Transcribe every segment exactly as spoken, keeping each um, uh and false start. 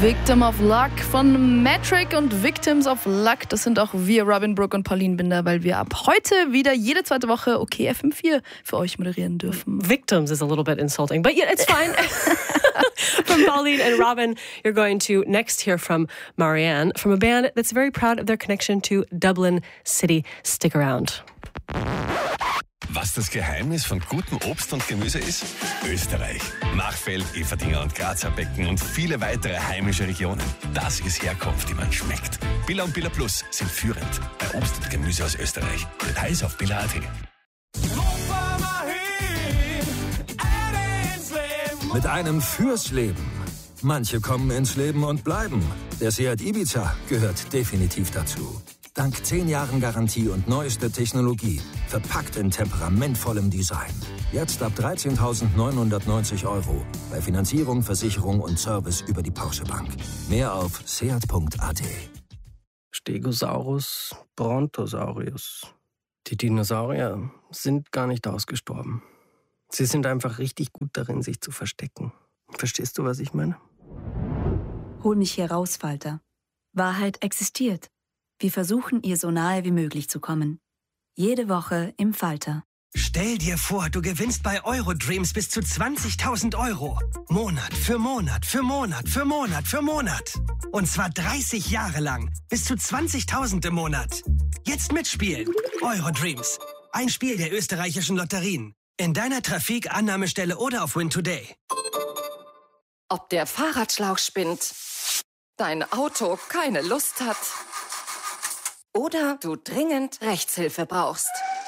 Victim of Luck von Metric und Victims of Luck. Das sind auch wir, Robin Brook und Pauline Binder, weil wir ab heute wieder jede zweite Woche OK F M vier für euch moderieren dürfen. Victims is a little bit insulting, but yeah, it's fine. From Pauline and Robin, you're going to next hear from Marianne, from a band that's very proud of their connection to Dublin City. Stick around. Was das Geheimnis von gutem Obst und Gemüse ist? Österreich. Machfeld, Everdinger und Grazer Becken und viele weitere heimische Regionen. Das ist Herkunft, die man schmeckt. Billa und Billa Plus sind führend bei Obst und Gemüse aus Österreich. Details auf billa punkt at. Mit einem fürs Leben. Manche kommen ins Leben und bleiben. Der Seat Ibiza gehört definitiv dazu. Dank zehn Jahren Garantie und neueste Technologie. Verpackt in temperamentvollem Design. Jetzt ab dreizehntausendneunhundertneunzig Euro. Bei Finanzierung, Versicherung und Service über die Porsche Bank. Mehr auf seat punkt at. Stegosaurus, Brontosaurus. Die Dinosaurier sind gar nicht ausgestorben. Sie sind einfach richtig gut darin, sich zu verstecken. Verstehst du, was ich meine? Hol mich hier raus, Falter. Wahrheit existiert. Wir versuchen, ihr so nahe wie möglich zu kommen. Jede Woche im Falter. Stell dir vor, du gewinnst bei Eurodreams bis zu zwanzigtausend Euro. Monat für Monat für Monat für Monat für Monat. Und zwar dreißig Jahre lang. Bis zu zwanzigtausend im Monat. Jetzt mitspielen. Eurodreams. Ein Spiel der österreichischen Lotterien. In deiner Trafik, Annahmestelle oder auf Win Today. Ob der Fahrradschlauch spinnt, dein Auto keine Lust hat oder du dringend Rechtshilfe brauchst.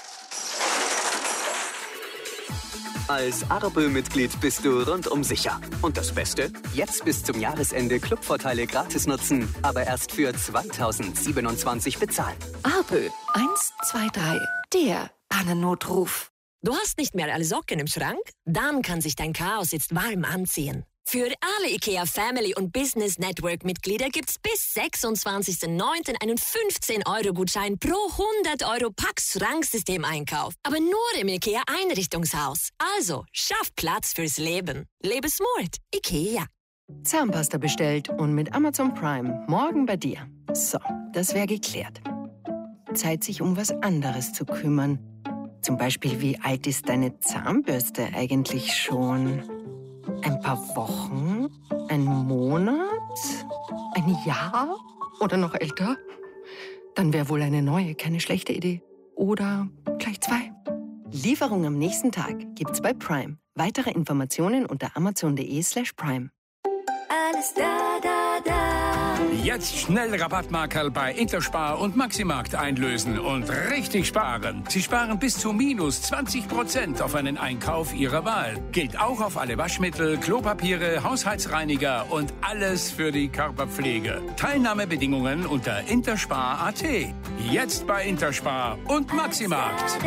Als Arbö-Mitglied bist du rundum sicher. Und das Beste? Jetzt bis zum Jahresende Clubvorteile gratis nutzen, aber erst für zweitausendsiebenundzwanzig bezahlen. Arbö eins zwei drei, der Pannennotruf. Du hast nicht mehr alle Socken im Schrank? Dann kann sich dein Chaos jetzt warm anziehen. Für alle IKEA Family und Business Network Mitglieder gibt's bis sechsundzwanzigsten neunten einen fünfzehn Euro Gutschein pro hundert Euro Pax Schranksystem-Einkauf. Aber nur im IKEA Einrichtungshaus. Also, schaff Platz fürs Leben. Lebe smart. IKEA. Zahnpasta bestellt und mit Amazon Prime morgen bei dir. So, das wäre geklärt. Zeit, sich um was anderes zu kümmern. Zum Beispiel, wie alt ist deine Zahnbürste eigentlich schon? Ein paar Wochen? Ein Monat? Ein Jahr? Oder noch älter? Dann wäre wohl eine neue keine schlechte Idee. Oder gleich zwei. Lieferung am nächsten Tag gibt's bei Prime. Weitere Informationen unter amazon.de slash prime. Alles da, da, da. Jetzt schnell Rabattmarkerl bei Interspar und Maximarkt einlösen und richtig sparen. Sie sparen bis zu minus zwanzig Prozent auf einen Einkauf Ihrer Wahl. Gilt auch auf alle Waschmittel, Klopapiere, Haushaltsreiniger und alles für die Körperpflege. Teilnahmebedingungen unter interspar punkt at. Jetzt bei Interspar und Maximarkt.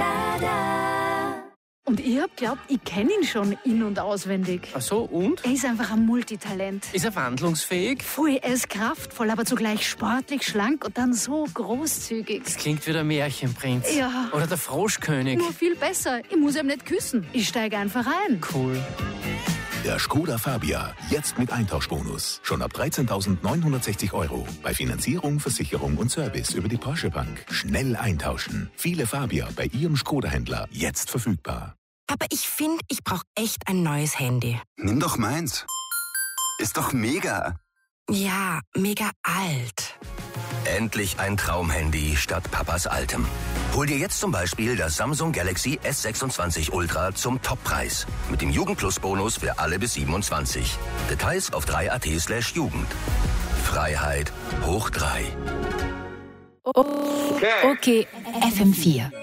Und ich hab glaubt, ich kenne ihn schon in- und auswendig. Ach so, und? Er ist einfach ein Multitalent. Ist er wandlungsfähig? Voll, er ist kraftvoll, aber zugleich sportlich, schlank und dann so großzügig. Das klingt wie der Märchenprinz. Ja. Oder der Froschkönig. Nur viel besser. Ich muss ihm nicht küssen. Ich steige einfach ein. Cool. Der Skoda Fabia, jetzt mit Eintauschbonus. Schon ab dreizehntausendneunhundertsechzig Euro. Bei Finanzierung, Versicherung und Service über die Porsche Bank. Schnell eintauschen. Viele Fabia bei Ihrem Skoda-Händler. Jetzt verfügbar. Aber ich finde, ich brauche echt ein neues Handy. Nimm doch meins. Ist doch mega. Ja, mega alt. Endlich ein Traumhandy statt Papas altem. Hol dir jetzt zum Beispiel das Samsung Galaxy S sechsundzwanzig Ultra zum Toppreis. Mit dem Jugend-Plus-Bonus für alle bis siebenundzwanzig. Details auf drei punkt at slash Jugend. Freiheit hoch drei. Okay. OK F M vier.